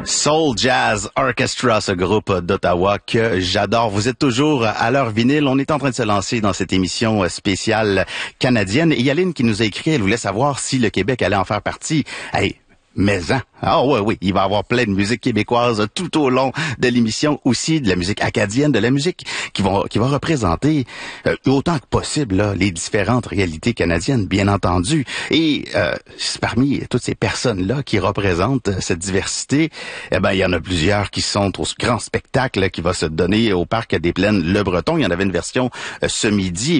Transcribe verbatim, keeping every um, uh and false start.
Soul Jazz Orchestra, ce groupe d'Ottawa que j'adore. Vous êtes toujours à l'heure vinyle. On est en train de se lancer dans cette émission spéciale canadienne. Et Yaline qui nous a écrit, elle voulait savoir si le Québec allait en faire partie. Hey, mais hein? Ah oui, oui, il va y avoir plein de musique québécoise tout au long de l'émission, aussi de la musique acadienne, de la musique qui va qui va représenter euh, autant que possible là, les différentes réalités canadiennes, bien entendu. Et euh, parmi toutes ces personnes-là qui représentent cette diversité, eh ben il y en a plusieurs qui sont au grand spectacle là, qui va se donner au Parc des Plaines Le Breton. Il y en avait une version euh, ce midi.